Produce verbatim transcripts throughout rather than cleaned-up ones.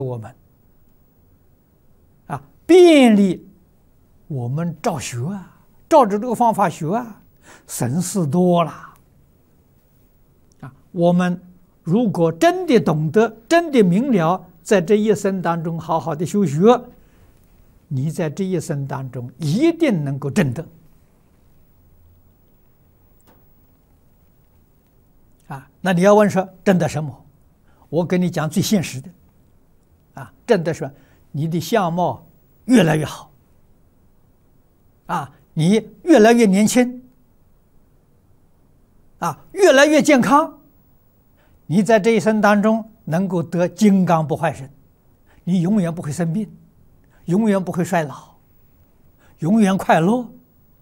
我们啊，便利我们照学啊，照着这个方法学啊，省事多了啊。我们如果真的懂得，真的明了，在这一生当中好好的修学，你在这一生当中一定能够证得啊。那你要问说证得什么？我跟你讲最现实的啊，证得说你的相貌越来越好啊，你越来越年轻啊，越来越健康。你在这一生当中能够得金刚不坏身，你永远不会生病，永远不会衰老，永远快乐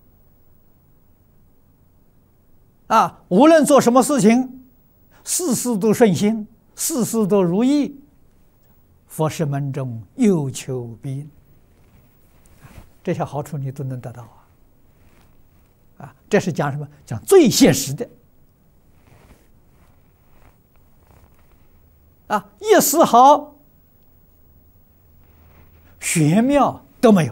啊！无论做什么事情，事事都顺心，事事都如意。佛事门中有求必应，这些好处你都能得到啊！啊，这是讲什么？讲最现实的啊，一丝毫玄妙都没有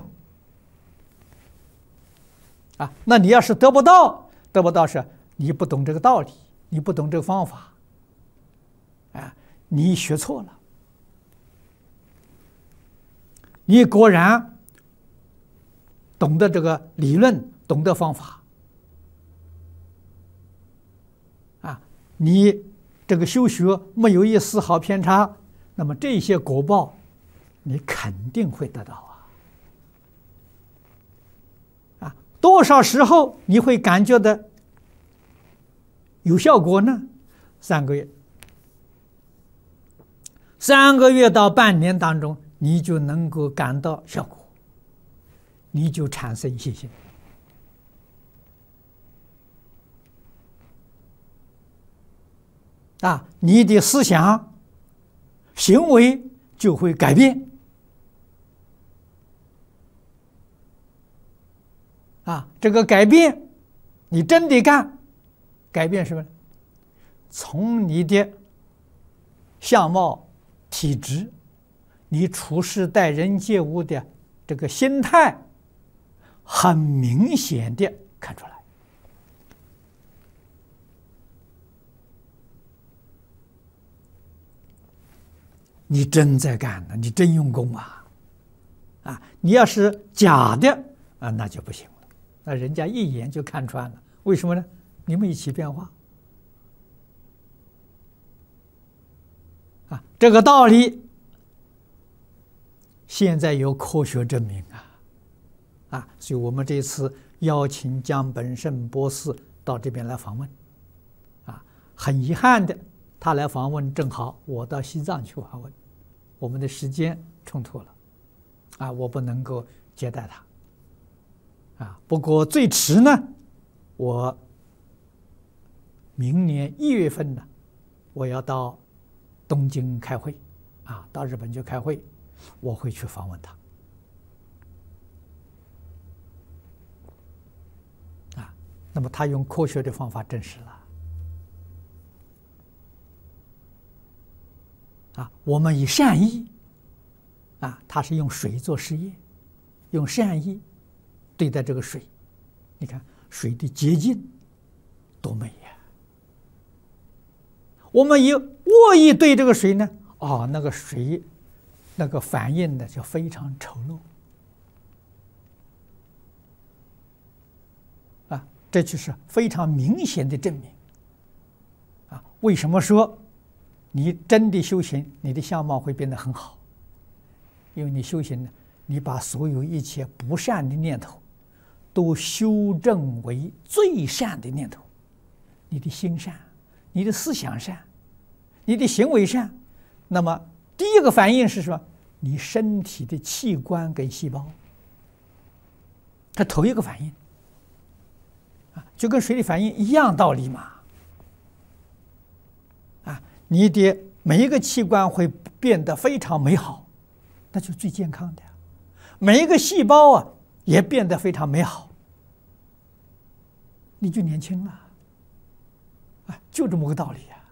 啊。那你要是得不到，得不到是你不懂这个道理，你不懂这个方法啊，你学错了。你果然懂得这个理论，懂得方法啊，你这个修学没有一丝毫偏差，那么这些果报你肯定会得到啊！啊，多少时候你会感觉到有效果呢？三个月，三个月到半年当中，你就能够感到效果，你就产生信心啊，你的思想、行为就会改变啊。这个改变，你真的干，改变什么？从你的相貌、体质，你处事待人接物的这个心态，很明显的看出来。你真在干呢，你真用功啊！啊，你要是假的啊，那就不行了，那人家一眼就看穿了。为什么呢？你们一起变化啊，这个道理现在有科学证明啊！啊，所以我们这次邀请江本胜博士到这边来访问，啊，很遗憾的。他来访问正好我到西藏去访问，我们的时间冲突了，啊，我不能够接待他，啊，不过最迟呢，我明年一月份呢，我要到东京开会，啊，到日本去开会，我会去访问他，啊，那么他用科学的方法证实了。啊，我们以善意，啊，他是用水做实验，用善意对待这个水，你看水的洁净多美呀！我们以恶意对这个水呢，哦，那个水那个反应呢就非常丑陋，啊，这就是非常明显的证明。啊，为什么说？你真的修行，你的相貌会变得很好，因为你修行呢，你把所有一切不善的念头都修正为最善的念头，你的心善，你的思想善，你的行为善，那么第一个反应是什么？你身体的器官跟细胞，它头一个反应啊，就跟水的反应一样道理嘛。你的每一个器官会变得非常美好，那就最健康的呀。每一个细胞啊也变得非常美好，你就年轻了，啊，就这么个道理呀。